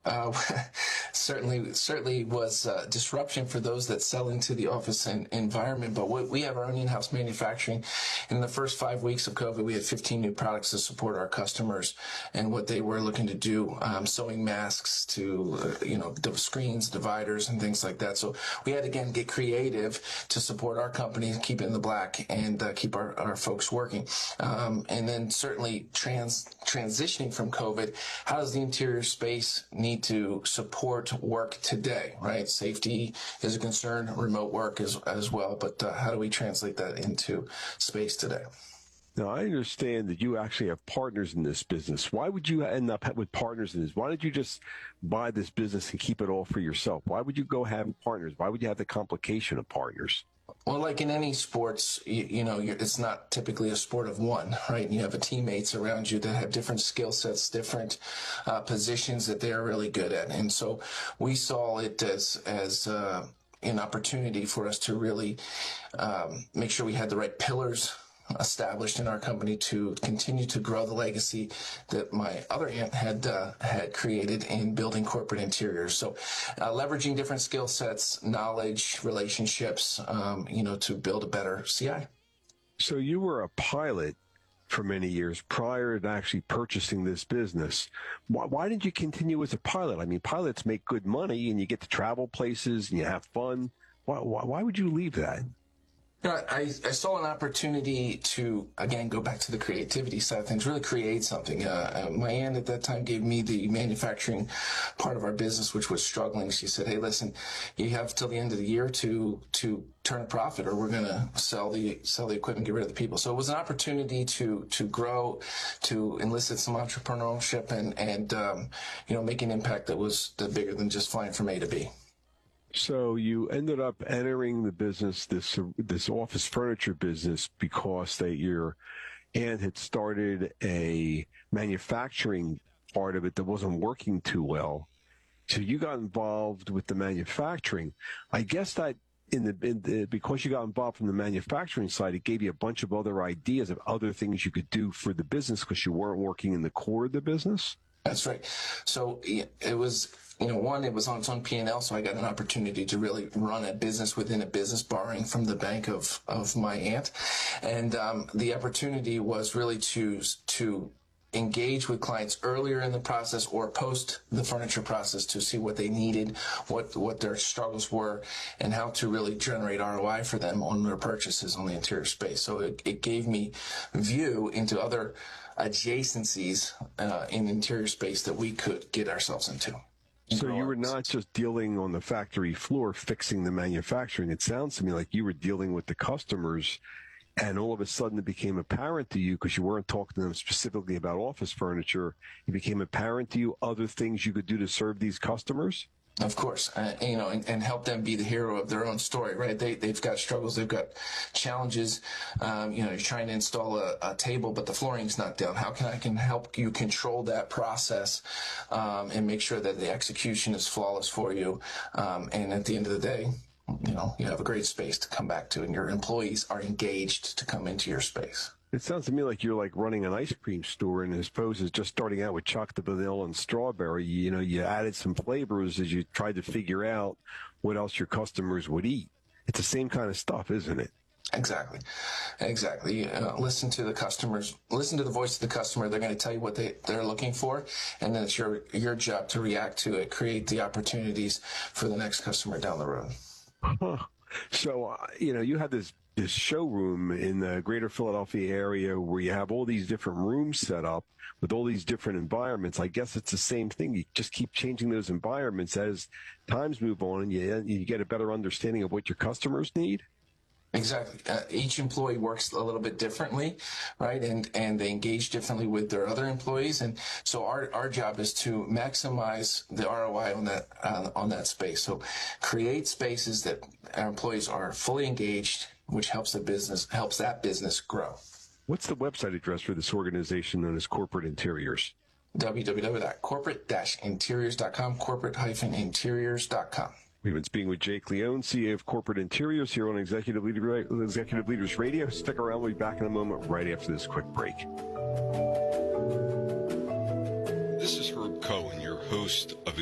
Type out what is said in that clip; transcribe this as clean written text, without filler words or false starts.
Uh, certainly was disruption for those that sell into the office environment. But we have our own in-house manufacturing. In the first 5 weeks of COVID, we had 15 new products to support our customers and what they were looking to do, sewing masks to screens, dividers, and things like that. So we had to again get creative to support our company, keep it in the black, and keep our folks working. And then certainly transitioning from COVID, how does the interior space need to support work today, right? Safety is a concern, remote work as well, but how do we translate that into space today? Now, I understand that you actually have partners in this business. Why would you end up with partners in this? Why don't you just buy this business and keep it all for yourself? Why would you go have partners? Why would you have the complication of partners? Well, like in any sports, it's not typically a sport of one, right? You have teammates around you that have different skill sets, different positions that they are really good at. And so we saw it as an opportunity for us to really make sure we had the right pillars established in our company to continue to grow the legacy that my other aunt had created in building corporate interiors. So leveraging different skill sets, knowledge, relationships, to build a better CI. So you were a pilot for many years prior to actually purchasing this business. Why didn't you continue as a pilot? I mean, pilots make good money and you get to travel places and you have fun. Why would you leave that? I saw an opportunity to, again, go back to the creativity side of things, really create something. My aunt at that time gave me the manufacturing part of our business, which was struggling. She said, hey, listen, you have till the end of the year to turn a profit, or we're going to sell the equipment, get rid of the people. So it was an opportunity to grow, to enlist some entrepreneurship and make an impact that was bigger than just flying from A to B. So you ended up entering the business, this office furniture business, because your aunt had started a manufacturing part of it that wasn't working too well. So you got involved with the manufacturing. I guess that because you got involved from the manufacturing side, it gave you a bunch of other ideas of other things you could do for the business because you weren't working in the core of the business. That's right. So it was. It was on its own P&L, so I got an opportunity to really run a business within a business, borrowing from the bank of my aunt. And the opportunity was really to engage with clients earlier in the process or post the furniture process to see what they needed, what their struggles were, and how to really generate ROI for them on their purchases on the interior space. So it gave me view into other adjacencies in interior space that we could get ourselves into. So you were not just dealing on the factory floor, fixing the manufacturing. It sounds to me like you were dealing with the customers, and all of a sudden it became apparent to you, because you weren't talking to them specifically about office furniture, it became apparent to you other things you could do to serve these customers? Of course, and help them be the hero of their own story, right? They've got struggles, they've got challenges. You're trying to install a table, but the flooring's not down. How can I help you control that process and make sure that the execution is flawless for you? And at the end of the day, you have a great space to come back to, and your employees are engaged to come into your space. It sounds to me like you're like running an ice cream store, and as opposed to just starting out with chocolate, vanilla, and strawberry, you added some flavors as you tried to figure out what else your customers would eat. It's the same kind of stuff, isn't it? Exactly. Listen to the customers. Listen to the voice of the customer. They're going to tell you what they're looking for, and then it's your job to react to it, create the opportunities for the next customer down the road. Huh. So, you have this showroom in the greater Philadelphia area where you have all these different rooms set up with all these different environments. I guess it's the same thing. You just keep changing those environments as times move on, and you get a better understanding of what your customers need. Exactly. Each employee works a little bit differently, right? And they engage differently with their other employees. And so our job is to maximize the ROI on that space. So create spaces that our employees are fully engaged, which helps that business grow. What's the website address for this organization known as Corporate Interiors? www.corporate-interiors.com, corporate-interiors.com. We've been speaking with Jake Leone, CEO of Corporate Interiors, here on Executive Leaders Radio. Stick around. We'll be back in a moment right after this quick break. This is Herb Cohen, your host of